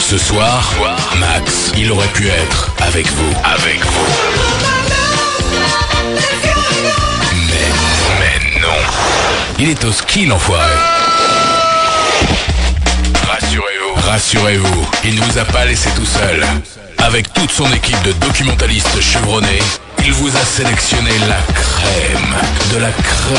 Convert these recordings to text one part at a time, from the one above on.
Ce soir, Max, il aurait pu être avec vous. Mais non. Il est au ski, l'enfoiré. Rassurez-vous, il ne vous a pas laissé tout seul. Avec toute son équipe de documentalistes chevronnés, il vous a sélectionné la crème, de la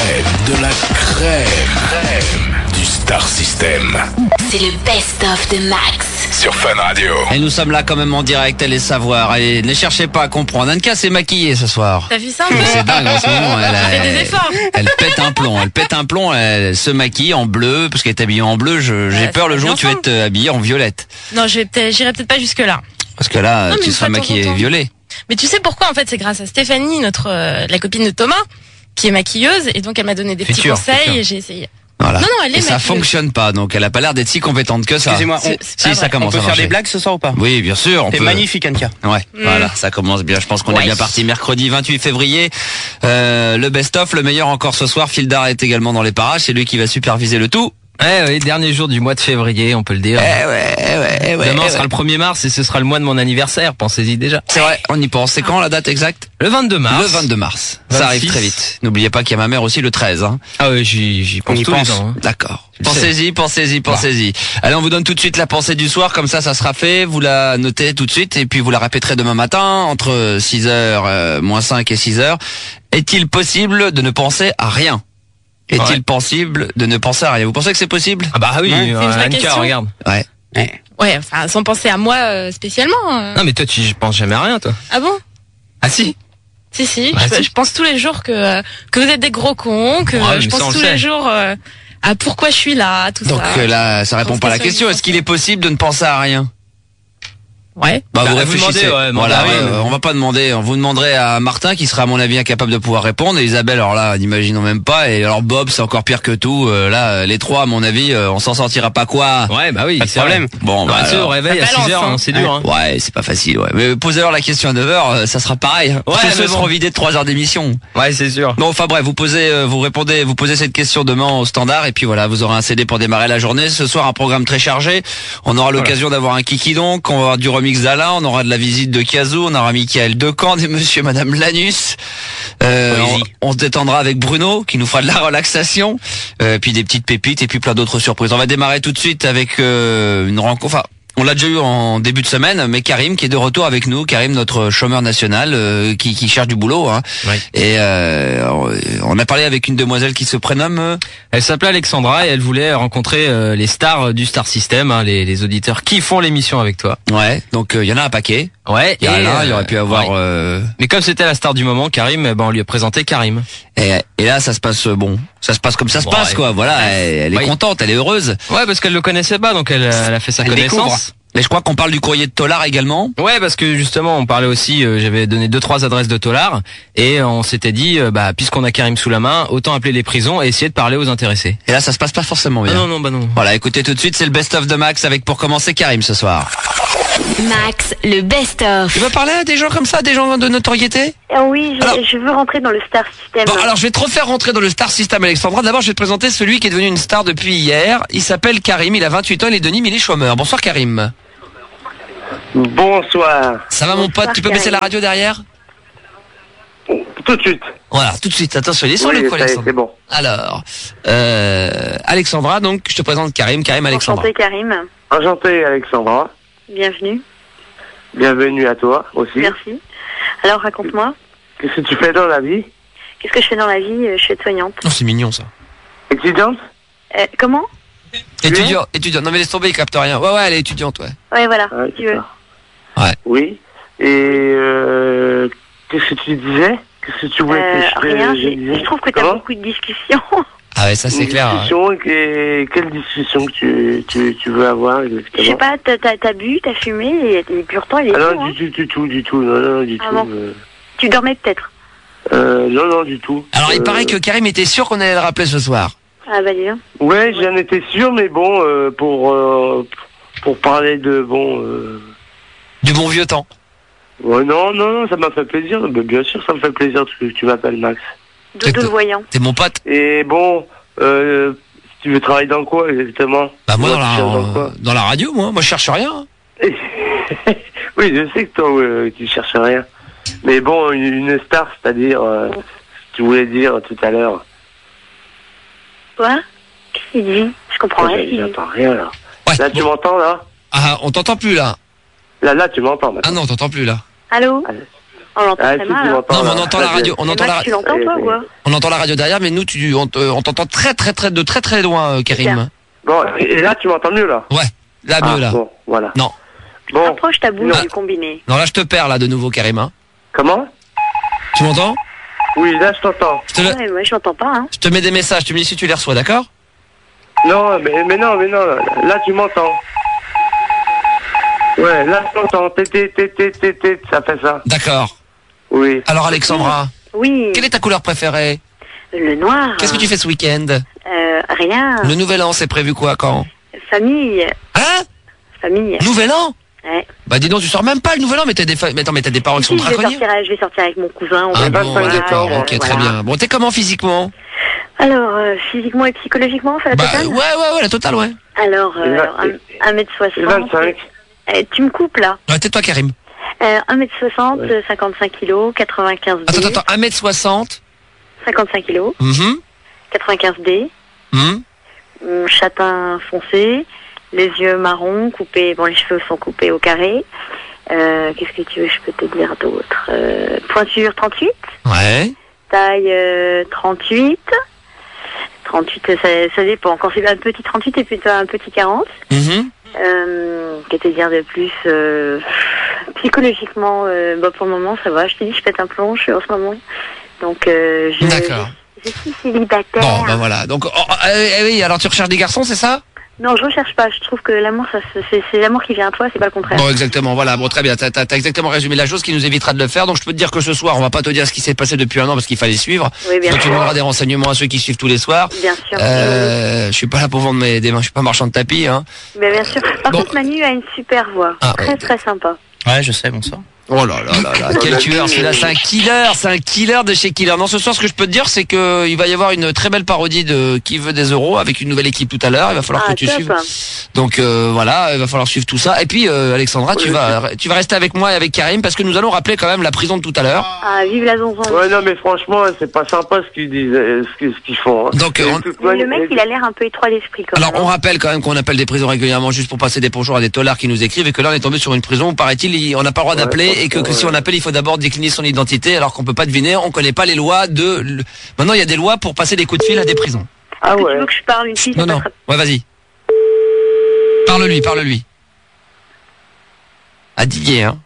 crème du Star System. C'est le best-of de Max. Sur Fun Radio. Et nous sommes là quand même en direct, allez savoir. Allez, ne cherchez pas à comprendre. Anka s'est maquillée ce soir. T'as vu ça un peu? C'est dingue en ce moment. Elle fait des efforts. Elle pète un plomb. Elle se maquille en bleu parce qu'elle est habillée en bleu. J'ai peur le jour où tu vas être habillée en violette. Non, j'irai peut-être pas jusque là. Parce que là, tu seras maquillée violet. Mais tu sais pourquoi en fait? C'est grâce à Stéphanie, la copine de Thomas, qui est maquilleuse, et donc elle m'a donné des petits conseils et j'ai essayé. Voilà. Non, elle est et ça fonctionne pas, donc elle a pas l'air d'être si compétente que ça. Excusez-moi, si ça commence on peut à faire marcher. des blagues ce soir ou pas? Oui, bien sûr. C'est magnifique, Anka. Ouais, voilà, ça commence bien. Je pense qu'on est bien parti. Mercredi 28 février, le best-of, le meilleur encore ce soir. Fildar est également dans les parages, c'est lui qui va superviser le tout. Ouais, dernier jour du mois de février, on peut le dire. Demain sera le 1er mars et ce sera le mois de mon anniversaire, pensez-y déjà. C'est vrai, on y pense. C'est quand la date exacte? Le 22 mars. Le 22 mars. 26. Ça arrive très vite. N'oubliez pas qu'il y a ma mère aussi le 13. Hein. Ah oui, j'y pense tous les temps. Hein. D'accord. Pensez-y. Allez, on vous donne tout de suite la pensée du soir, comme ça sera fait. Vous la notez tout de suite et puis vous la répéterez demain matin entre 6h, moins 5 et 6h. Est-il possible de ne penser à rien? Est-il possible de ne penser à rien? Vous pensez que c'est possible? Ah bah oui, Anka, regarde. Ouais, enfin, sans penser à moi spécialement. Non mais toi tu penses jamais à rien toi. Ah bon? Ah si. Si. Bah, je pense tous les jours que vous êtes des gros cons, que je pense tous les jours à pourquoi je suis là, tout donc, ça. Donc là, ça répond pas à la question. Est-ce qu'il est possible de ne penser à rien? Ouais. Bah vous réfléchissez. Voilà, on va pas demander. On vous demanderait à Martin qui sera à mon avis incapable de pouvoir répondre. Et Isabelle, alors là, n'imaginons même pas. Et alors Bob, c'est encore pire que tout. Là, les trois, à mon avis, on s'en sortira pas quoi. Ouais, bah oui, pas de problème. Bon, bah au réveil à 6h, c'est dur. Hein. Ouais, c'est pas facile. Ouais. Mais posez-leur la question à 9h, ça sera pareil. Ouais, ceux seront vidés de 3 heures d'émission. Ouais, c'est sûr. Non, enfin bref, vous posez cette question demain au standard et puis voilà, vous aurez un CD pour démarrer la journée. Ce soir, un programme très chargé. On aura l'occasion d'avoir un Kiki donc, on va avoir du remix d'Alain, on aura de la visite de Kazoo, on aura Michael Decamp et monsieur et madame Lanus. On se détendra avec Bruno qui nous fera de la relaxation, puis des petites pépites et puis plein d'autres surprises. On va démarrer tout de suite avec une rencontre. Enfin, on l'a déjà eu en début de semaine, mais Karim qui est de retour avec nous. Karim, notre chômeur national, qui cherche du boulot. Hein. Oui. Et on a parlé avec une demoiselle qui se prénomme... Elle s'appelait Alexandra et elle voulait rencontrer les stars du Star System, hein, les auditeurs qui font l'émission avec toi. Ouais, donc il y en a un paquet. Ouais. Il y a Alain, il y aurait pu avoir... Ouais. Mais comme c'était la star du moment, Karim, on lui a présenté Karim. Et là, ça se passe comme ça se passe, quoi. Voilà, elle est contente, elle est heureuse. Ouais, parce qu'elle le connaissait pas, donc elle a fait sa connaissance. Découvre. Et je crois qu'on parle du courrier de Tolar également. Ouais, parce que justement, on parlait aussi, j'avais donné 2-3 adresses de Tolar, et on s'était dit, puisqu'on a Karim sous la main, autant appeler les prisons et essayer de parler aux intéressés. Et là, ça se passe pas forcément bien. Ah non. Voilà, écoutez tout de suite, c'est le best-of de Max avec pour commencer Karim ce soir. Max, le best-of. Tu veux parler à des gens comme ça, des gens de notoriété? Oui, je veux rentrer dans le Star System. Bon, alors je vais te refaire rentrer dans le Star System, Alexandra. D'abord, je vais te présenter celui qui est devenu une star depuis hier. Il s'appelle Karim, il a 28 ans, il est de Nîmes, il est chômeur. Bonsoir Karim. Bonsoir. Ça va mon pote, tu peux baisser la radio derrière? Tout de suite. Voilà, tout de suite, attention, il est sur Oui, le coup, Alexandra. c'est bon. Alors, Alexandra, donc je te présente Karim Alexandra. Enchanté Karim. Enchanté Alexandra. Bienvenue. Bienvenue à toi aussi. Merci. Alors raconte-moi. Qu'est-ce que tu fais dans la vie? Qu'est-ce que je fais dans la vie? Je suis aide-soignante. Oh, c'est mignon ça. Étudiante? Comment? Étudiant. Non mais laisse tomber, il capte rien. Ouais, elle est étudiante, ouais. Ouais, voilà, Ouais, si tu veux. Ouais. Oui. Et qu'est-ce que tu disais? Qu'est-ce que tu voulais que rien, je disais? je trouve que t'as beaucoup de discussions. Ah ouais, ça c'est clair. Discussion, quelle discussion que tu veux avoir exactement? Je sais pas, t'as bu, t'as fumé, et pourtant il est non, bon, du tout. Non, du Ah tout. bon. Tu dormais peut-être? Non, du tout. Alors il paraît que Karim était sûr qu'on allait le rappeler ce soir. Ah bah dis donc. Ouais, j'en étais sûr, mais bon, pour parler de Du bon vieux temps. Ouais, non, ça m'a fait plaisir. Mais bien sûr, ça me fait plaisir que tu m'appelles Max. Dodo le voyant. T'es mon pote. Et bon, si tu veux travailler dans quoi exactement? Bah moi tu cherches dans la radio, moi je cherche rien. Et Oui, je sais que toi, tu cherches rien. Mais bon, une star, c'est-à-dire, ce que tu voulais dire tout à l'heure. Quoi? Qu'est-ce qu'il dit? Je comprends rien. J'entends rien, là. Ouais, Là, tu m'entends, là? Ah, on t'entend plus là. Là, tu m'entends, maintenant. Ah non, on t'entend plus là. Allô? On l'entend très si, mal. tu Hein. m'entends, Non, mais là. on entend la radio. On entend Tu l'entends pas ou quoi? on entend la radio derrière, mais nous, on t'entend de très loin, Karim. Bon, et là, tu m'entends mieux, là? Ouais, là mieux là. Bon, voilà. Non. Bon. Approche ta bouche Non. du combiné. Non, là je te perds là de nouveau, Karim. Hein. Comment? Tu m'entends? Oui, là, je t'entends. Ouais, moi je l'entends pas. Hein. Je te mets des messages, tu me dis si tu les reçois, d'accord? Non, mais non, là, tu m'entends. Ouais, là, je t'entends. Ça fait ça. D'accord. Oui. Alors Alexandra, Oui. quelle est ta couleur préférée? Le noir. Qu'est-ce que tu fais ce week-end? Rien. Le nouvel an, c'est prévu quoi, quand? Famille. Hein? Famille. Nouvel an? Ouais. Bah dis donc, tu sors même pas le nouvel an, mais t'as des parents qui sont Si, je vais draconniers. sortir avec mon cousin. On Ah va bon, voir, d'accord, ok, très voilà. bien. Bon, t'es comment physiquement? Alors, physiquement et psychologiquement, ça la Bah totale? ouais, la totale, ouais. Alors, 1m60. Tu me coupes là. Ouais, tais-toi, Karim. 1m60, 55 kg, 95 D. Attends, 1m60. 55 kg, 95 D. Châtain foncé, les yeux marrons, coupés, bon les cheveux sont coupés au carré. Qu'est-ce que tu veux, je peux te dire d'autre? Pointure 38. Ouais. Taille 38. 38, ça dépend. Quand c'est un petit 38 et plutôt un petit 40. Qu'est-ce que dire de plus? Psychologiquement, pour le moment ça va. Je te dis, je pète un plomb, je suis en ce moment. Donc D'accord. Je suis célibataire. Bon, bah voilà. Donc, oui, alors tu recherches des garçons, c'est ça? Non, je recherche pas. Je trouve que l'amour, c'est l'amour qui vient à toi, c'est pas le contraire. Bon, exactement, voilà. Bon, très bien. T'as exactement résumé la chose qui nous évitera de le faire. Donc, je peux te dire que ce soir, on va pas te dire ce qui s'est passé depuis un an parce qu'il fallait suivre. Oui, bien Donc, tu sûr. donneras des renseignements à ceux qui suivent tous les soirs. Bien sûr. Je suis pas là pour vendre des mains. Je suis pas marchand de tapis, hein. Mais bien sûr. Par Bon. contre, Manu a une super voix. Ah, très, très sympa. Ouais, je sais, bonsoir. Oh là là là là, quel tueur celui-là, c'est un killer de chez Killer. Non, ce soir, ce que je peux te dire, c'est que il va y avoir une très belle parodie de Qui veut des euros avec une nouvelle équipe tout à l'heure. Il va falloir que tu top. suives. Donc voilà, il va falloir suivre tout ça. Et puis Alexandra, tu vas rester avec moi et avec Karim parce que nous allons rappeler quand même la prison de tout à l'heure. Ah, vive la zonzon. Ouais, non, mais franchement, c'est pas sympa ce qu'ils disent, ce qu'ils font. Hein. Donc, Mais le mec, il a l'air un peu étroit d'esprit quand alors même. on rappelle quand même qu'on appelle des prisons régulièrement juste pour passer des bonjours à des tolards qui nous écrivent et que là on est tombé sur une prison où paraît-il on n'a pas le droit d'appeler et que si on appelle il faut d'abord décliner son identité alors qu'on peut pas deviner, on connaît pas les lois Maintenant il y a des lois pour passer des coups de fil à des prisons. Ah Tu ouais. veux que je parle une fille? Non, ouais vas-y. Parle-lui. À Didier, hein.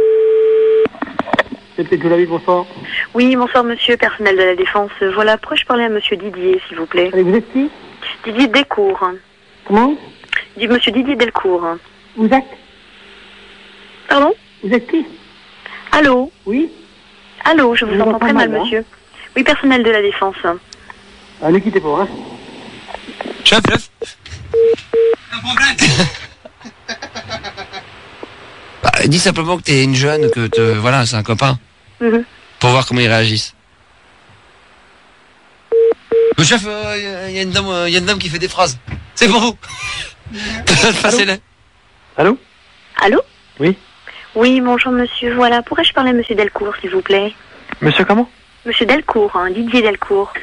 C'est peut-être de la vie, bonsoir. Oui, bonsoir monsieur, personnel de la défense. Voilà, pourrais-je parler à monsieur Didier, s'il vous plaît? Allez, vous êtes qui? Didier Delcourt. Comment? Dis monsieur Didier Delcourt. Vous êtes? Pardon? Vous êtes qui? Allô? Oui? Allô, je vous entends très mal, hein. monsieur. Oui, personnel de la défense. Ne quittez pas, hein. Chef. Bah, dis simplement que t'es une jeune, voilà, c'est un copain. Pour voir comment ils réagissent. Le chef, il y a une dame qui fait des phrases. C'est pour vous. Passez-le. Allô? Allô? Oui. Oui, bonjour monsieur. Voilà, pourrais-je parler à monsieur Delcourt, s'il vous plaît? Monsieur comment? Monsieur Delcourt, Didier Delcourt.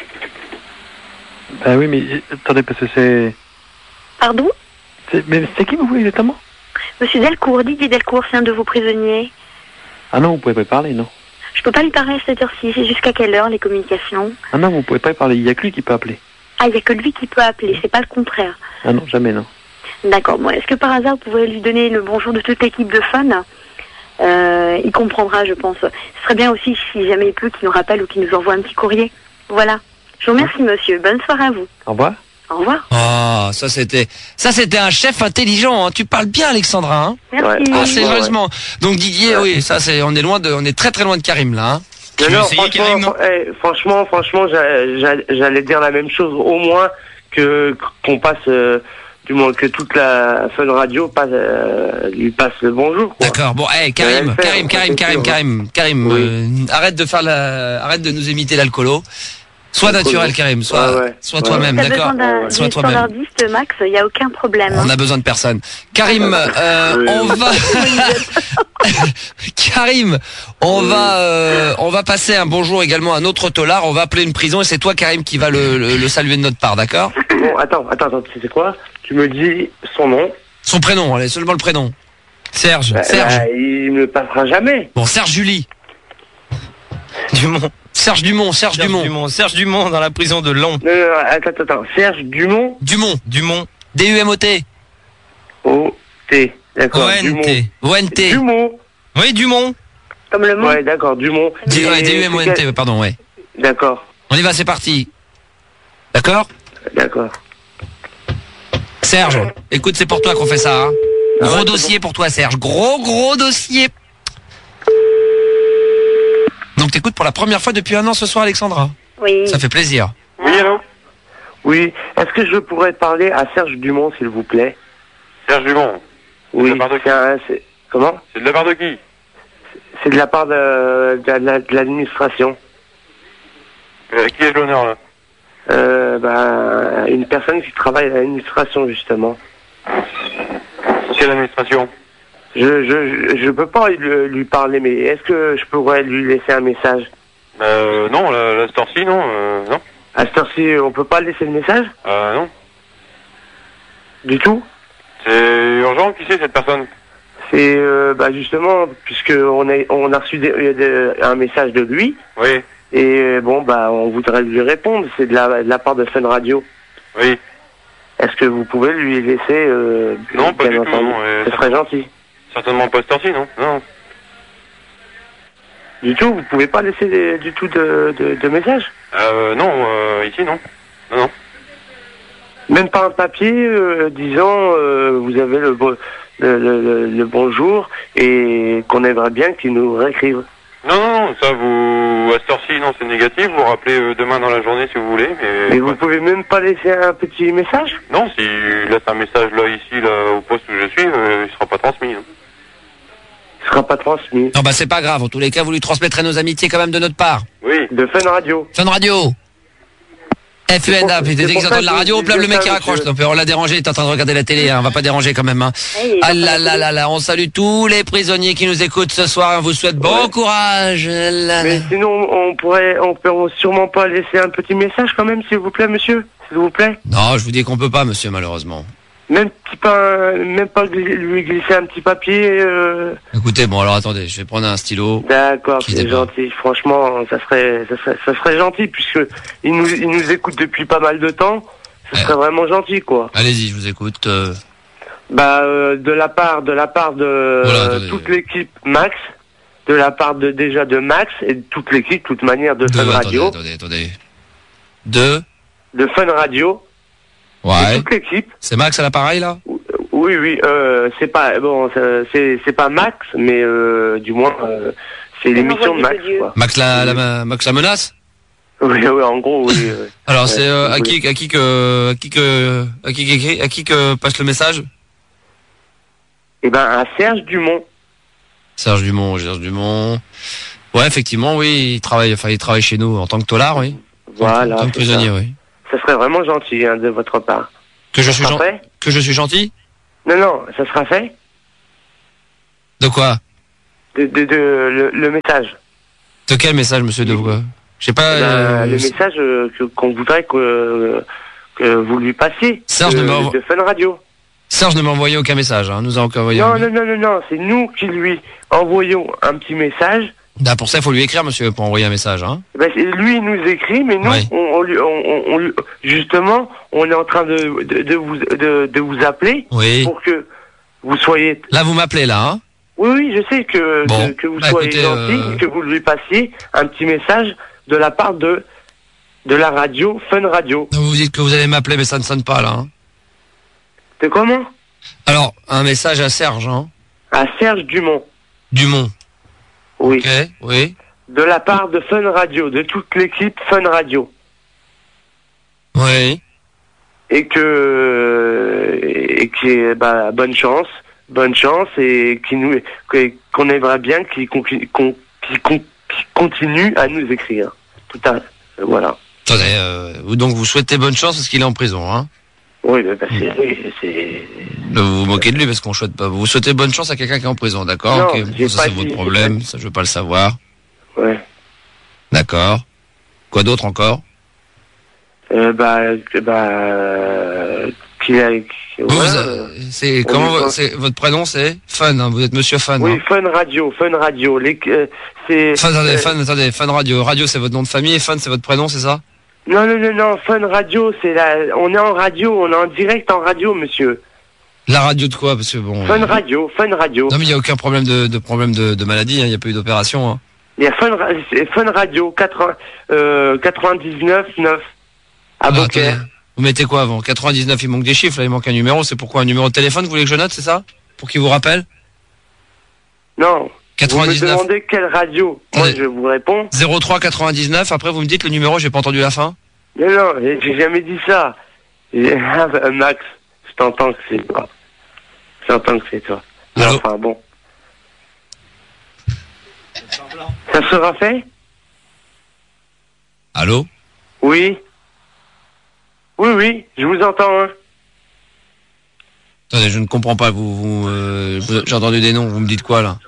Ben oui, mais attendez, parce que c'est... Pardon? Mais c'est qui vous voulez exactement? Monsieur Delcourt, Didier Delcourt, c'est un de vos prisonniers. Ah non, vous pouvez pas y parler, non. Je peux pas lui parler à cette heure-ci. C'est jusqu'à quelle heure, les communications? Ah non, vous pouvez pas y parler, il y a que lui qui peut appeler. Ah, il y a que lui qui peut appeler, c'est pas le contraire. Ah non, jamais, non. D'accord. Bon, est-ce que par hasard, vous pourriez lui donner le bonjour de toute l'équipe de Fun? Il comprendra, je pense. Ce serait bien aussi, si jamais il peut, qu'il nous rappelle ou qu'il nous envoie un petit courrier. Voilà. Je vous remercie, monsieur. Bonne soirée à vous. Au revoir. Au revoir. Oh, ça c'était un chef intelligent, hein. Tu parles bien, Alexandra, hein. Merci. Ah, sérieusement. Donc Didier, oui, ça on est très très loin de Karim, là, hein. Non, franchement, j'allais dire la même chose, au moins qu'on passe, du moins que toute la Fun Radio lui passe le bonjour, quoi. D'accord. Bon, Karim, arrête de nous imiter l'alcoolo. Sois naturel, Karim. Sois toi-même, d'accord. Sois toi-même. Standardiste, Max, il n'y a aucun problème. On a besoin de personne. Karim, on va. Karim, on va passer un bonjour également à un autre tolard. On va appeler une prison et c'est toi, Karim, qui va le saluer de notre part, d'accord? Bon, attends, c'est quoi? Tu me dis son nom. Son prénom, allez, seulement le prénom. Serge. Serge. Il ne passera jamais. Bon, Serge Julie. Dumont. Serge Dumont. Serge Dumont dans la prison de Long. Non, attends. Serge Dumont. Dumont. D-U-M-O-T. O-T. D'accord. O-N-T. Dumont. Oui, Dumont. Comme le mot. Ouais, d'accord, Dumont. D-U-M-O-N-T, pardon, ouais. D'accord. On y va, c'est parti. D'accord. Serge, écoute, c'est pour toi qu'on fait ça. Hein. Gros dossier pour toi, Serge. Gros dossier. Donc t'écoutes pour la première fois depuis 1 an ce soir, Alexandra. Oui. Ça fait plaisir. Oui, allô? Oui. Est-ce que je pourrais parler à Serge Dumont, s'il vous plaît? Serge Dumont. Oui. De la part de qui? Comment? C'est de la part de qui? C'est de la part de l'administration. Qui est l'honneur là? Une personne qui travaille à l'administration, justement. Quelle administration? Je peux pas lui parler, mais est-ce que je pourrais lui laisser un message? Non, la cette heure-ci, non. Non. À cette heure-ci, on peut pas laisser le message? Non. Du tout? C'est urgent, qui c'est cette personne? C'est, justement, puisque on a reçu un message de lui. Oui. Et on voudrait lui répondre. C'est de la part de Fun Radio. Oui. Est-ce que vous pouvez lui laisser non, pas du tout, non. Ce serait gentil. Certainement pas cette heure-ci, non. Non. Du tout, vous pouvez pas laisser du tout de message? Non, ici, non. Non. Même pas un papier disant vous avez le bonjour et qu'on aimerait bien qu'il nous réécrive. Non, ça vous... À cette heure-ci, non, c'est négatif. Vous rappelez demain dans la journée si vous voulez. Mais vous pouvez même pas laisser un petit message? Non, si je laisse un message là, ici, là, au poste où je suis, il sera pas transmis. Hein. Il sera pas transmis. Non, c'est pas grave. En tous les cas, vous lui transmettrez nos amitiés quand même de notre part. Oui. De Fun Radio. Fun Radio. FUNA, dès qu'ils entendent la radio, hop là, le mec qui raccroche. Non, on l'a dérangé, il est en train de regarder la télé, hein, on va pas déranger quand même. Hein. Ah là, on salue tous les prisonniers qui nous écoutent ce soir, on vous souhaite bon courage. Mais sinon, on peut sûrement pas laisser un petit message quand même, s'il vous plaît, monsieur, s'il vous plaît. Non, je vous dis qu'on peut pas, monsieur, malheureusement. Même pas lui glisser un petit papier. Écoutez, bon alors attendez, je vais prendre un stylo. D'accord, c'est gentil. Franchement, ça serait gentil puisque il nous écoute depuis pas mal de temps. Ce serait vraiment gentil, quoi. Allez-y, je vous écoute. De la part de toute l'équipe Max, de la part de Max et de toute l'équipe, de toute manière de Fun Radio. Attendez. De Fun Radio. Ouais. Toute l'équipe. C'est Max à l'appareil là? Oui. C'est pas c'est pas Max, mais du moins c'est l'émission de Max. Quoi. Max la menace? Oui, en gros, oui. Alors c'est à qui passe le message? À Serge Dumont. Serge Dumont. Ouais, effectivement, oui, il travaille chez nous en tant que tolard, oui. Voilà. En tant que prisonnier, oui. Ça serait vraiment gentil de votre part. Que je suis gentil? Non, ça sera fait. De quoi? Le message. De quel message, monsieur Devoix? Je sais pas. Le message qu'on voudrait que vous lui passiez. Serge de Fun Radio. Serge ne m'a envoyé aucun message, hein. Nous a encore envoyé. Non, c'est nous qui lui envoyons un petit message. Pour ça, il faut lui écrire, monsieur, pour envoyer un message, hein. Lui, il nous écrit, mais nous, on justement, on est en train de vous appeler pour que vous soyez. Là, vous m'appelez, là, hein. Oui, je sais que vous soyez gentil, que vous lui passiez un petit message de la part de la radio, Fun Radio. Vous dites que vous allez m'appeler, mais ça ne sonne pas, là, hein. De comment? Alors, un message à Serge, hein. À Serge Dumont. Oui. Ok, oui. De la part de Fun Radio, de toute l'équipe Fun Radio. Oui. Et bonne chance et qu'on aimerait bien qu'il continue à nous écrire. Voilà. Attendez, donc vous souhaitez bonne chance parce qu'il est en prison, hein? Oui, mais c'est... Vous vous moquez de lui parce qu'on souhaite pas. Vous souhaitez bonne chance à quelqu'un qui est en prison, d'accord? Non, Ok, j'ai ça pas c'est dit, votre problème, ça je veux pas le savoir. Ouais. D'accord. Quoi d'autre encore? Qu'il a... c'est comment c'est votre prénom, c'est Fun, hein, vous êtes Monsieur Fun. Oui, hein. Fun Radio. C'est... Attendez, Fun Radio. Radio c'est votre nom de famille et Fun c'est votre prénom, c'est ça? Non, Fun Radio, on est en radio, on est en direct en radio, monsieur. La radio de quoi? Parce que bon. Fun Radio. Non mais il y a aucun problème de maladie, hein, il y a pas eu d'opération. Hein. Il y a Fun Radio 99.9 à Beaucaire. Vous mettez quoi avant? 99, il manque des chiffres, là il manque un numéro, c'est pourquoi un numéro de téléphone, vous voulez que je note, c'est ça? Pour qu'il vous rappelle? Non. 99. Vous me demandez quelle radio? Moi je vous réponds. 03 99, après vous me dites le numéro, j'ai pas entendu la fin. Non, j'ai jamais dit ça. Max, je t'entends que c'est toi. Allô? Enfin bon. Ça sera fait? Allô? Oui, je vous entends. Hein. Attendez, je ne comprends pas, j'ai entendu des noms, vous me dites quoi là?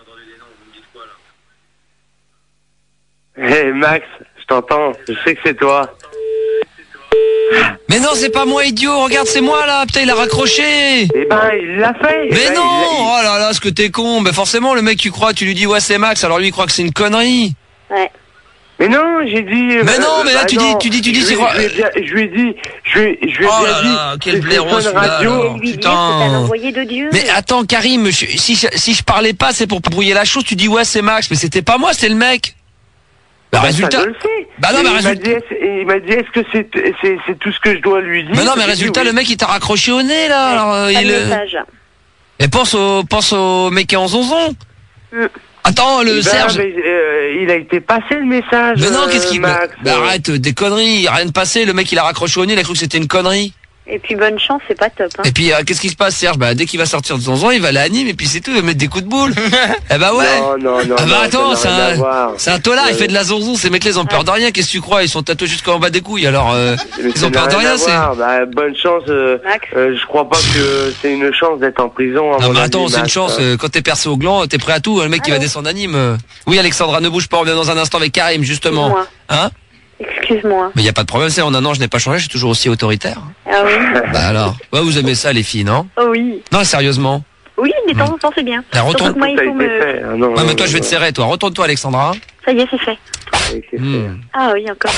Hé Max, je t'entends, je sais que c'est toi. Mais non, c'est pas moi, idiot, regarde, c'est moi là, putain, il a raccroché. Eh ben, il l'a fait. Mais non, oh là là, ce que t'es con. Mais forcément, le mec, tu lui dis ouais, c'est Max, alors lui, il croit que c'est une connerie. Ouais. Mais non, j'ai dit... Mais non, mais là, tu dis, c'est quoi? Je lui ai dit... Oh là là, quel blaireau celui-là. Putain. Envoyé de Dieu. Mais attends, Karim, si je parlais pas, c'est pour brouiller la chose, tu dis ouais, c'est Max, mais c'était pas moi, c'était le mec. Bah, résultat. Ça, je le sais. Bah non, mais résultat. Il m'a dit, est-ce que c'est tout ce que je dois lui dire? Mais non, mais résultat, le mec, il t'a raccroché au nez, là. Alors, message. Et pense au mec qui est en zonzon. Attends, Serge. Il a été passé le message. Mais non, qu'est-ce qu'il... Max, arrête, des conneries, rien de passé, le mec il a raccroché au nez, il a cru que c'était une connerie. Et puis bonne chance, c'est pas top. Hein. Et puis qu'est-ce qui se passe, Serge? Bah dès qu'il va sortir de zonzon, il va aller à Nîmes et puis c'est tout, il va mettre des coups de boule. Eh bah ouais. Non. Ah bah attends, c'est un tolard, il fait de la zonzon, ces mecs-là ils ont peur de rien, qu'est-ce que tu crois? Ils sont tatoués jusqu'en bas des couilles, alors ils ont peur de rien, c'est... Bah, bonne chance, je crois pas que c'est une chance d'être en prison. Non mais attends, c'est une chance, quand t'es percé au gland, t'es prêt à tout, le mec qui va descendre à Nîmes. Oui Alexandra, ne bouge pas, on revient dans un instant avec Karim justement. Hein? Excuse-moi. Mais y a pas de problème, c'est en un an je n'ai pas changé, je suis toujours aussi autoritaire. Ah oui. Bah alors, ouais, vous aimez ça les filles, non? Oh oui. Non, sérieusement. Oui, mais de temps en temps c'est bien. Retourne. Moi, il faut me... Ouais, mais toi je vais te serrer, toi. Retourne-toi Alexandra. Ça y est, c'est fait. Ah oui, encore.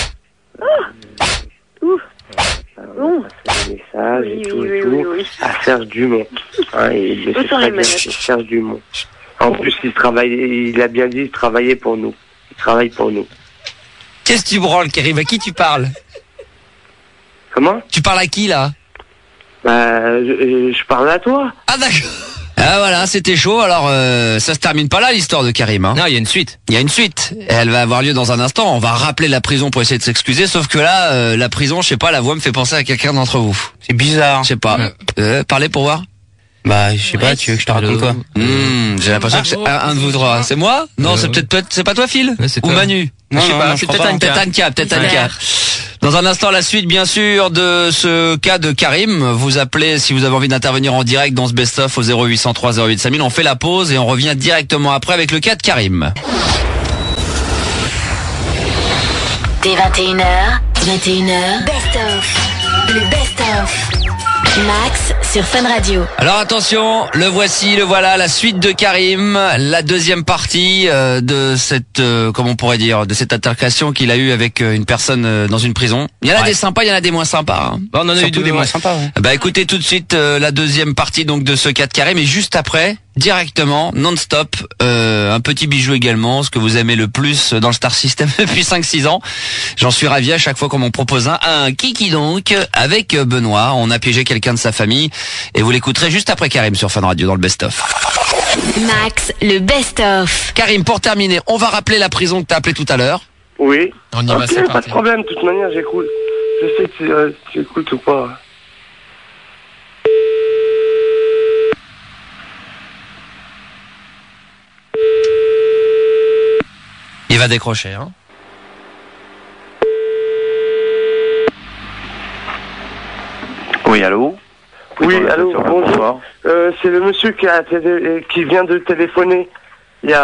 Message et tout. À Serge Dumont. Il Où sont les menottes? Serge Dumont. En plus, il a bien dit, il travaillait pour nous. Il travaille pour nous. Qu'est-ce que tu branles, Karim? À qui tu parles? Comment? Tu parles à qui, là? Bah, je parle à toi. Ah, d'accord. Ah, voilà, c'était chaud. Alors, ça se termine pas là, l'histoire de Karim, hein. Non, il y a une suite. Il y a une suite. Et elle va avoir lieu dans un instant. On va rappeler la prison pour essayer de s'excuser. Sauf que là, la prison, je sais pas, la voix me fait penser à quelqu'un d'entre vous. C'est bizarre. Je sais pas. Parlez pour voir. Bah, je sais pas, tu veux que je te raconte quoi? J'ai l'impression que c'est un de vous trois. C'est moi? Non, c'est pas toi, Phil? C'est Ou toi. Manu? Non, je sais pas. c'est Peut-être Anka. Dans un instant, la suite, bien sûr, de ce cas de Karim. Vous appelez si vous avez envie d'intervenir en direct dans ce best-of au 0803 08 5000. On fait la pause et on revient directement après avec le cas de Karim. Dès 21h, best-of. Le best-of. Max sur Fun Radio. Alors attention, le voici, le voilà, la suite de Karim, la deuxième partie de cette, comment on pourrait dire, de cette altercation qu'il a eue avec une personne dans une prison. Il y en a des sympas, il y en a des moins sympas. Hein. Bon, on en a eu des moins sympas. Ouais. Bah écoutez tout de suite la deuxième partie donc de ce cas de Karim, et juste après, directement, non-stop, un petit bijou également, ce que vous aimez le plus dans le Star System depuis 5-6 ans. J'en suis ravi à chaque fois qu'on m'en propose un kiki donc, avec Benoît. On a piégé quelqu'un de sa famille, et vous l'écouterez juste après Karim sur Fun Radio dans le best-of. Max, le best-of. Karim, pour terminer, on va rappeler la prison que t'as appelée tout à l'heure. Oui. On y va, c'est pas parti. de problème, de toute manière, j'écoute. Je sais que tu écoutes ou pas. Il va décrocher, hein. Oui, allô? Oui, allô, bonjour. C'est le monsieur qui vient de téléphoner il y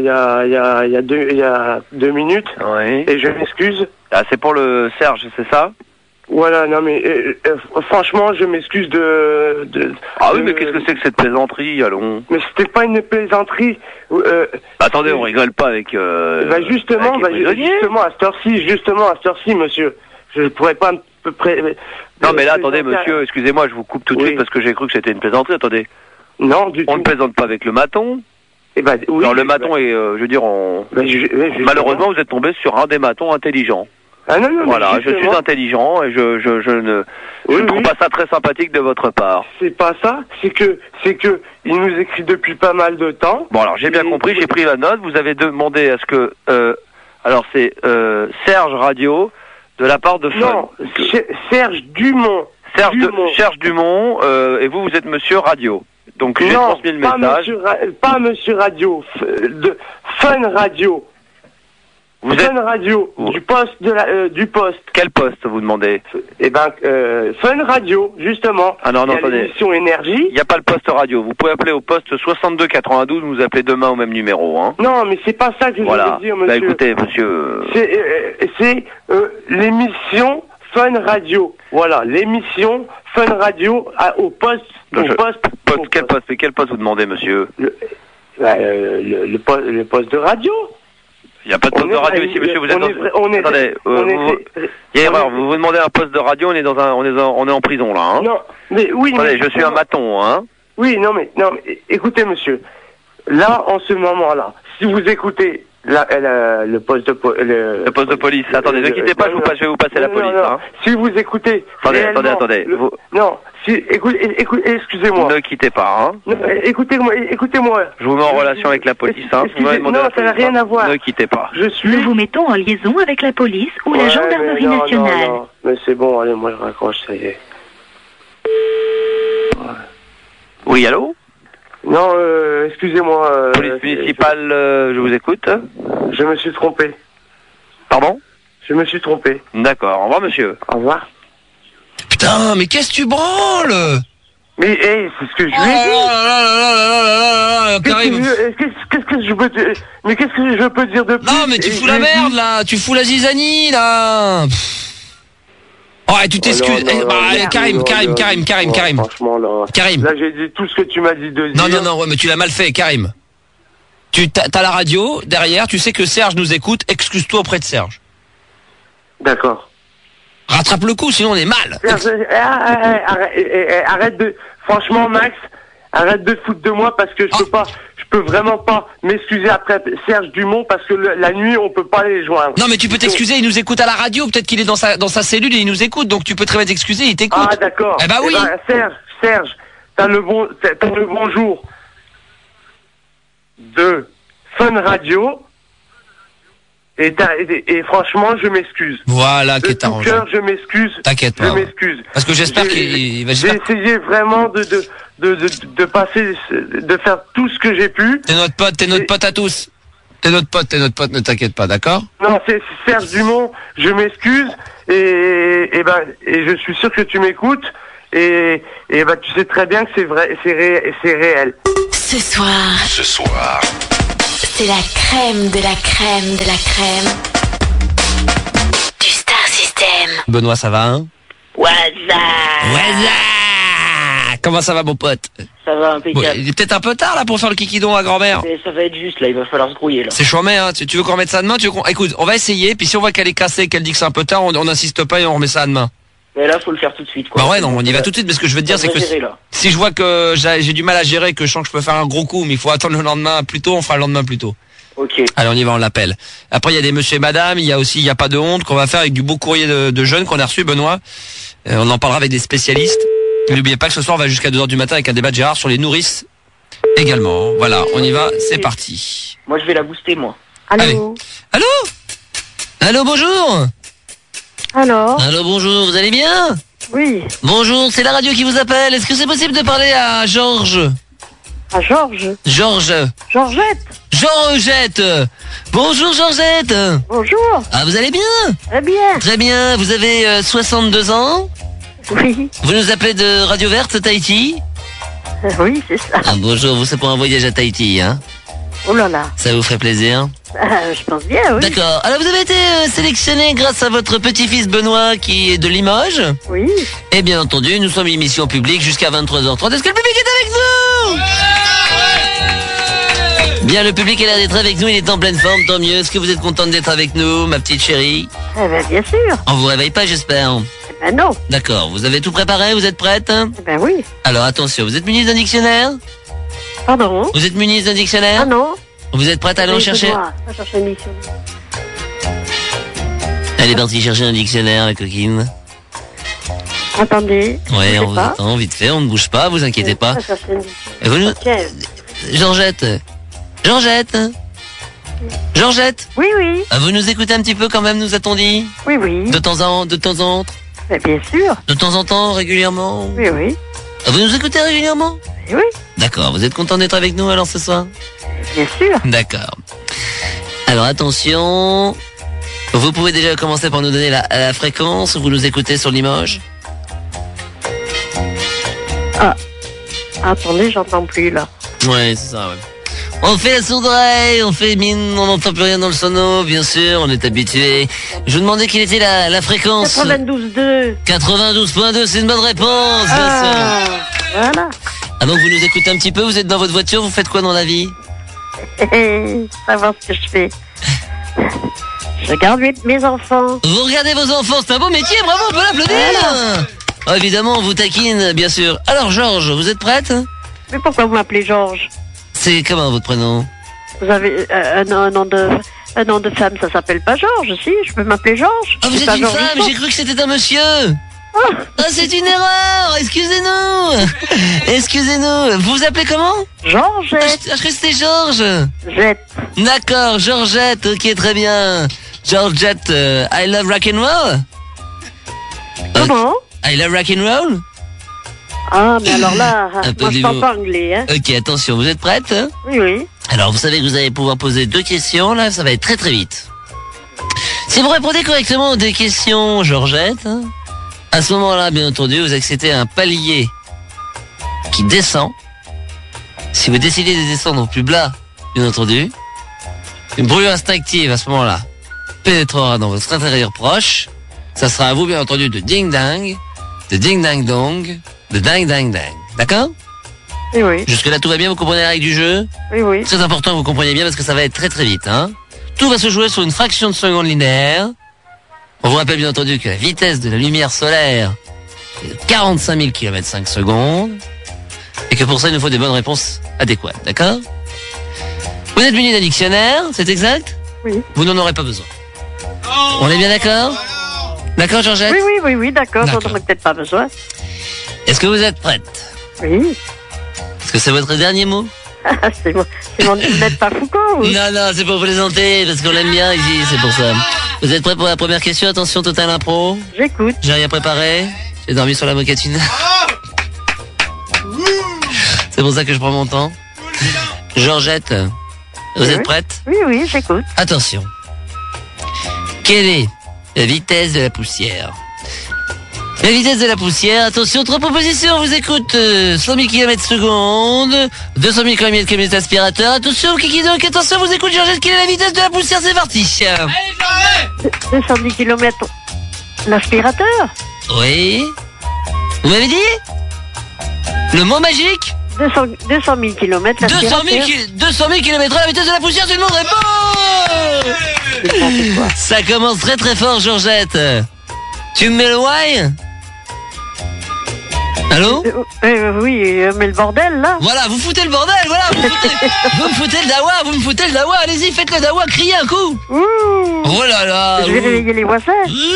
a 2 minutes. Oui. Et je m'excuse. Ah, c'est pour le Serge, c'est ça? Voilà, non mais franchement, je m'excuse Ah oui, mais qu'est-ce que c'est que cette plaisanterie, allons? Mais c'était pas une plaisanterie. Attendez, on rigole pas avec... justement, à cette heure-ci, monsieur. Je ne pourrais pas Non, mais là, attendez, monsieur, excusez-moi, je vous coupe tout de suite parce que j'ai cru que c'était une plaisanterie, attendez. Non, du tout. On ne plaisante pas avec le maton. Oui, alors, le maton est, je veux dire, malheureusement, vous êtes tombé sur un des matons intelligents. Ah non, voilà, je suis intelligent et je ne trouve pas ça très sympathique de votre part. C'est pas ça, c'est que il nous écrit depuis pas mal de temps. Bon, alors j'ai bien compris, j'ai pris la note. Vous avez demandé à ce que alors c'est Serge Radio de la part de Non, Serge Dumont. Serge Dumont et vous êtes Monsieur Radio. Donc j'ai transmis le message. Pas Monsieur Radio, de Fun Radio. Vous Fun êtes Radio, du poste. Quel poste vous demandez? Fun Radio, justement. Ah non, attendez. L'émission Énergie. Il n'y a pas le poste radio. Vous pouvez appeler au poste 62 92, vous appelez demain au même numéro, hein. Non, mais c'est pas ça que je voulais dire, monsieur. Bah écoutez, monsieur. C'est l'émission Fun Radio. Voilà, l'émission Fun Radio au poste. Quel poste vous demandez, monsieur? Le poste de radio. Il n'y a pas de poste de radio ici, monsieur. Vous êtes attendez, il y a erreur. Vous demandez un poste de radio. On est en prison là. Hein. Non, mais oui. Attendez, je suis un maton, hein. Oui, non, mais écoutez, monsieur. Là, en ce moment-là, si vous écoutez le poste de police. Attendez, ne quittez pas. Je vais vous passer la police. Non. Hein. Si vous écoutez. Attendez. Non. Écoutez, excusez-moi. Ne quittez pas, hein. Non, écoutez-moi. Je vous mets en relation avec la police, hein. Non, ça n'a rien à voir. Ne quittez pas. Nous vous mettons en liaison avec la police ou la gendarmerie nationale. Non. Mais c'est bon, allez, moi je raccroche, ça y est. Ouais. Oui, allô? Non, excusez-moi. Police municipale, je vous écoute. Je me suis trompé. Pardon? Je me suis trompé. D'accord, au revoir, monsieur. Au revoir. Putain, mais qu'est-ce que tu branles? Mais c'est ce que je lui ai dit. Qu'est-ce que je peux dire? Mais qu'est-ce que je peux dire de plus? Non, mais tu fous la merde là, tu fous la zizanie là. Oh, et tu t'excuses. Karim. Franchement là. Karim. Là j'ai dit tout ce que tu m'as dit de dire. Non, ouais, mais tu l'as mal fait, Karim. T'as la radio derrière, tu sais que Serge nous écoute. Excuse-toi auprès de Serge. D'accord. Rattrape le coup, sinon on est mal. Arrête de... Franchement, Max, arrête de te foutre de moi parce que je peux vraiment pas m'excuser après Serge Dumont parce que la nuit, on peut pas les joindre. Non, mais tu peux t'excuser, il nous écoute à la radio. Peut-être qu'il est dans sa cellule et il nous écoute. Donc tu peux très bien t'excuser, il t'écoute. Ah, d'accord. Eh bah oui. Serge, t'as le bonjour de Fun Radio. Et franchement, je m'excuse. Voilà, qui est arrangé. De tout cœur, je m'excuse. T'inquiète pas. Je m'excuse. Parce que j'espère qu'il va... J'ai essayé vraiment de passer, de faire tout ce que j'ai pu. T'es notre pote à tous. T'es notre pote, ne t'inquiète pas, d'accord? Non, c'est Serge Dumont, je m'excuse. Et je suis sûr que tu m'écoutes. Et tu sais très bien que c'est vrai, c'est réel. Ce soir. C'est la crème de la crème de la crème du Star System. Benoît, ça va, hein? Waza. Comment ça va, mon pote? Ça va impeccable. Bon, il est peut-être un peu tard là pour faire le kikidon à grand-mère. Ça va être juste là, il va falloir se grouiller là. C'est chômé, hein. Tu veux qu'on remette ça demain? Écoute, on va essayer, puis si on voit qu'elle est cassée, qu'elle dit que c'est un peu tard, on n'insiste pas et on remet ça à demain. Mais là, faut le faire tout de suite, quoi. Bah ouais, non, on y va tout de suite, parce que je veux te dire, c'est que si je vois que j'ai du mal à gérer, que je sens que je peux faire un gros coup, mais il faut attendre le lendemain plus tôt, on fera le lendemain plus tôt. Ok. Allez, on y va, on l'appelle. Après, il y a des monsieur et madame, il y a pas de honte, qu'on va faire avec du beau courrier de jeunes qu'on a reçu, Benoît. On en parlera avec des spécialistes. N'oubliez pas que ce soir, on va jusqu'à 2h du matin avec un débat de Gérard sur les nourrices également. Voilà, on y va, c'est parti. Moi, je vais la booster, moi. Allô? Allô, bonjour. Allô, bonjour, vous allez bien? Oui. Bonjour, c'est la radio qui vous appelle. Est-ce que c'est possible de parler à Georges? À Georges? Georgette. Bonjour Georgette. Bonjour. Ah, vous allez bien? Très bien. Très bien, vous avez 62 ans? Oui. Vous nous appelez de Radio Verte, Tahiti? Oui, c'est ça. Ah, bonjour, vous c'est pour un voyage à Tahiti, hein? Oh là là. Ça vous ferait plaisir? Je pense bien, oui. D'accord. Alors vous avez été sélectionné grâce à votre petit-fils Benoît qui est de Limoges? Oui. Et bien entendu, nous sommes une émission publique jusqu'à 23h30. Est-ce que le public est avec nous? Bien, le public a l'air d'être avec nous, il est en pleine forme, tant mieux. Est-ce que vous êtes contente d'être avec nous, ma petite chérie? Eh ben, bien sûr. On vous réveille pas, j'espère? Eh ben non. D'accord. Vous avez tout préparé? Vous êtes prête? Eh ben oui. Alors attention, vous êtes munis d'un dictionnaire? Pardon? Vous êtes munis d'un dictionnaire? Ah non. Vous êtes prête à aller en chercher? Je chercher un dictionnaire. Elle est partie chercher un dictionnaire, la coquine. Attendez. Ouais, on vous attend, vite fait, on ne bouge pas, vous inquiétez pas. Et vous nous... Georgette. Oui, oui. Vous nous écoutez un petit peu quand même, nous a-t-on dit? Oui, oui. De temps en temps? Mais bien sûr. De temps en temps, régulièrement? Oui, oui. Vous nous écoutez régulièrement? Oui. D'accord, vous êtes content d'être avec nous alors ce soir? Bien sûr. D'accord. Alors attention, vous pouvez déjà commencer par nous donner la fréquence où vous nous écoutez sur Limoges? Ah, attendez, j'entends plus là. Ouais, c'est ça, ouais. On fait la sourde oreille, on fait mine, on n'entend plus rien dans le sono, bien sûr, on est habitué. Je vous demandais quelle était la fréquence. 92.2. 92.2, c'est une bonne réponse, bien sûr. Voilà. Ah donc vous nous écoutez un petit peu, vous êtes dans votre voiture, vous faites quoi dans la vie? Savoir ce que je fais. Je regarde mes enfants. Vous regardez vos enfants, c'est un beau métier, bravo, on peut l'applaudir. Voilà. Oh, évidemment, on vous taquine, bien sûr. Alors Georges, vous êtes prête? Mais pourquoi vous m'appelez Georges? C'est comment votre prénom? Vous avez un nom de femme, ça s'appelle pas Georges, si? Je peux m'appeler Georges? Ah, vous êtes une femme, j'ai cru que c'était un monsieur. Ah, c'est une erreur, excusez-nous. Excusez-nous, vous vous appelez comment? Georgette. Je crois que c'était Georges. Jette. D'accord, Georgette, ok, très bien. Georgette, I love rock and roll. Comment? I love rock and roll. Ah, mais alors là, moi je parle pas anglais, hein. Ok, attention, vous êtes prête? Oui, oui. Alors, vous savez que vous allez pouvoir poser 2 questions, là, ça va être très très vite. Si vous répondez correctement aux 2 questions, Georgette, à ce moment-là, bien entendu, vous accédez à un palier qui descend. Si vous décidez de descendre au plus bas, bien entendu, une brûlure instinctive à ce moment-là pénétrera dans votre intérieur proche. Ça sera à vous, bien entendu, de ding-dang, de ding-dang-dong, de ding-dang-dang. D'accord? Oui, oui. Jusque-là, tout va bien, vous comprenez la règle du jeu? Oui, oui. Très important que vous compreniez bien parce que ça va être très très vite, hein. Tout va se jouer sur une fraction de seconde linéaire. On vous rappelle bien entendu que la vitesse de la lumière solaire est de 45 000 km/s et que pour ça, il nous faut des bonnes réponses adéquates, d'accord? Vous êtes muni d'un dictionnaire, c'est exact? Oui. Vous n'en aurez pas besoin. On est bien d'accord? D'accord, Georgette? Oui, d'accord, j'en aurais peut-être pas besoin. Est-ce que vous êtes prête? Oui. Est-ce que c'est votre dernier mot? c'est mon vous n'êtes pas Foucault ou... Non, c'est pour plaisanter, parce qu'on l'aime bien ici, c'est pour ça. Vous êtes prêts pour la première question? Attention, total impro. J'écoute. J'ai rien préparé. J'ai dormi sur la moquette. C'est pour ça que je prends mon temps. Georgette, vous êtes prête? Oui, j'écoute. Attention. Quelle est la vitesse de la poussière? La vitesse de la poussière, attention, 3 propositions, on vous écoute. 100 000 km/s, 200 000 km aspirateur. Attention, Kiki donc, attention, vous écoute, Georgette, quelle est la vitesse de la poussière? C'est parti. 210 km l'aspirateur? Oui. Vous m'avez dit? Le mot magique? 200 000 km l'aspirateur. 200 000 km la vitesse de la poussière, c'est une bonne réponse. Ça commence très très fort, Georgette. Tu me mets le why? Allô? Oui, mais le bordel là. Voilà, vous foutez le bordel, voilà, vous me foutez le dawa, allez-y, faites le dawa, criez un coup. Oh là là. Je vais réveiller les voisins.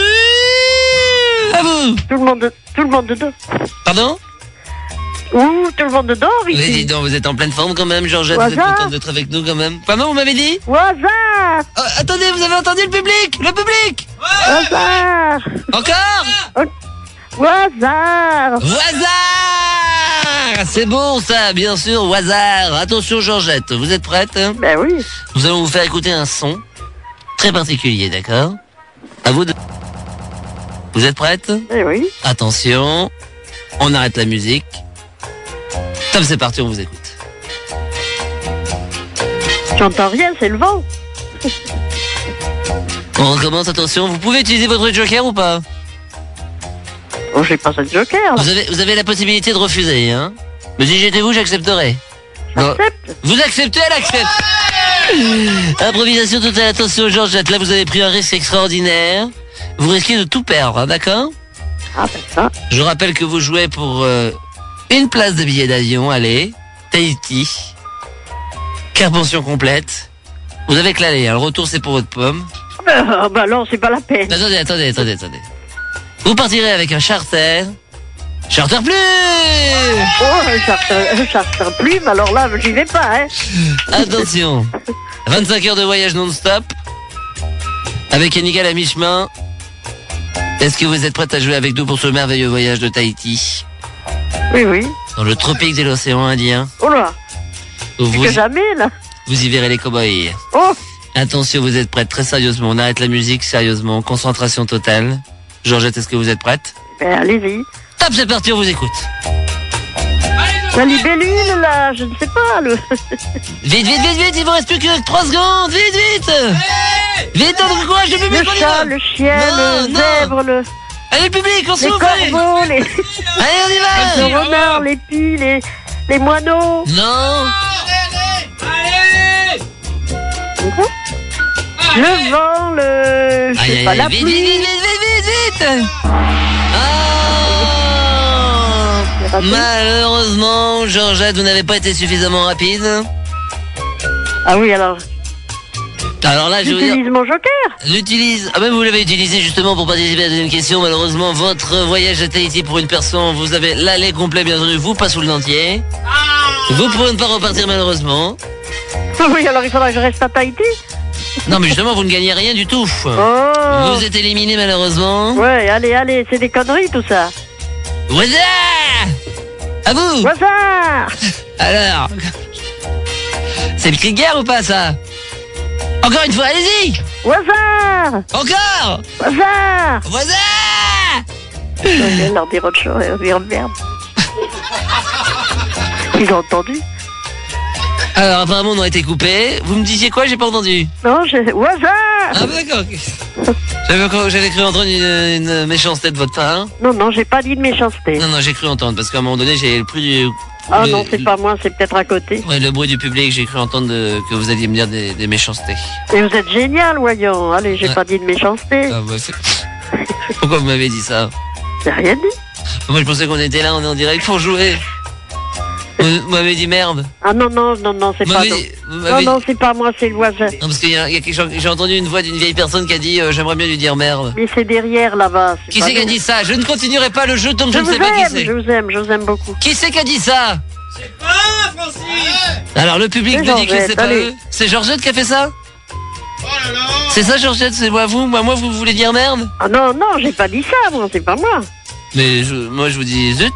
À vous. Tout le monde dedans. Pardon? Tout le monde dort ici. Mais dis donc, vous êtes en pleine forme quand même, Georgette, vous êtes contente d'être avec nous quand même. Pardon, vous m'avez dit? Wazar. Attendez, vous avez entendu le public? Wazar. Encore? Wazar. C'est bon ça, bien sûr, Wazar. Attention Georgette, vous êtes prête? Ben oui. Nous allons vous faire écouter un son très particulier, d'accord? À vous de... Vous êtes prête? Eh oui. Attention, on arrête la musique. Top, c'est parti, on vous écoute. J'entends rien, c'est le vent. On recommence, attention. Vous pouvez utiliser votre joker ou pas? Oh, j'ai pas ce joker. Là. Vous avez la possibilité de refuser, hein. Mais si j'étais vous, j'accepterais. J'accepte. Vous acceptez, elle accepte. Improvisation totale, attention Georgette, là vous avez pris un risque extraordinaire. Vous risquez de tout perdre, hein, d'accord? Ah ben ça. Je rappelle que vous jouez pour une place de billet d'avion, allez, Tahiti. Carte pension complète. Vous avez que l'aller, hein, le retour c'est pour votre pomme. Bah non, c'est pas la peine. Attendez. Vous partirez avec un charter. Charter plus. Oh, un charter plume, alors là, j'y vais pas, hein. Attention. 25 heures de voyage non-stop. Avec Yannick à la mi-chemin. Est-ce que vous êtes prête à jouer avec nous pour ce merveilleux voyage de Tahiti? Oui. Dans le tropique de l'océan Indien. Oh là. Vous, que jamais, là. Vous y verrez les cow-boys. Oh. Attention, vous êtes prête, très sérieusement. On arrête la musique, sérieusement. Concentration totale. Georgette, est-ce que vous êtes prête? Ben, allez-y. Top, c'est parti, on vous écoute. La libellule, là, je ne sais pas, le... Vite, il vous reste plus que 3 secondes, vite. Vite, dans le courage, le public, le chat, le chien, le zèbre, le... Allez, public, on s'ouvre. Les corbeaux, les... Allez, on y va. Le renard, les pies, les moineaux. Non. Allez. Le vent, le... Je sais pas, la pluie. Vite. Malheureusement, Georgette, vous n'avez pas été suffisamment rapide. Ah oui, alors... Alors là, j'utilise mon joker. L'utilise. Ah ben vous l'avez utilisé justement pour participer à la deuxième question. Malheureusement, votre voyage à Tahiti pour une personne, vous avez l'aller complet, bien entendu, vous pas sous le dentier. Vous pouvez ne pas repartir malheureusement. Oui, alors il faudra que je reste à Tahiti. Non, mais justement, vous ne gagnez rien du tout. Oh. Vous êtes éliminé malheureusement. Ouais, allez, c'est des conneries tout ça. Waza! À vous! Waza! Alors, c'est le cri de guerre ou pas ça? Encore une fois, allez-y! Waza! Encore! Waza! Je vais leur dire autre chose, leur dire merde. Ils ont entendu? Alors apparemment on a été coupé. Vous me disiez quoi? J'ai pas entendu. Non, Waza! Ah d'accord. J'avais cru entendre une méchanceté de votre part. Non, j'ai pas dit de méchanceté. Non, j'ai cru entendre parce qu'à un moment donné j'ai le plus du... Ah non, c'est pas moi, c'est peut-être à côté. Ouais, le bruit du public, j'ai cru entendre que vous alliez me dire des méchancetés. Et vous êtes génial, voyons. Allez, j'ai pas dit de méchanceté. Ah bah, pourquoi vous m'avez dit ça? J'ai rien dit. Moi je pensais qu'on était là, on est en direct pour jouer. Vous m'avez dit merde. Ah non, c'est pas moi. Non, c'est pas moi, c'est le voisin. Non, parce qu'il y a quelque chose, j'ai entendu une voix d'une vieille personne qui a dit j'aimerais bien lui dire merde. Mais c'est derrière là-bas. Qui c'est qui a dit ça? Je ne continuerai pas le jeu tant que je ne sais pas qui c'est. Je vous aime beaucoup. Qui c'est qui a dit ça? C'est pas Francis. Alors le public me dit que c'est pas eux. C'est Georgette qui a fait ça? Oh là là. C'est ça Georgette, c'est moi vous? Moi vous voulez dire merde? Ah non, j'ai pas dit ça, moi, c'est pas moi. Mais moi je vous dis zut.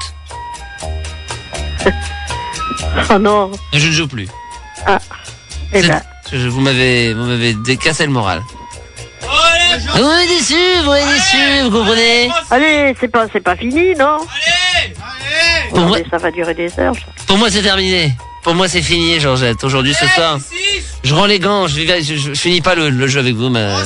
Oh non. Je ne joue plus. Ah. Eh ben. Vous m'avez cassé le moral. Vous m'avez déçu, vous comprenez? Allez, c'est pas fini, non? Allez. Ça va durer des heures. Ça. Pour moi c'est terminé. Pour moi c'est fini Georgette. Aujourd'hui ce soir, je rends les gants. Je finis pas le jeu avec vous.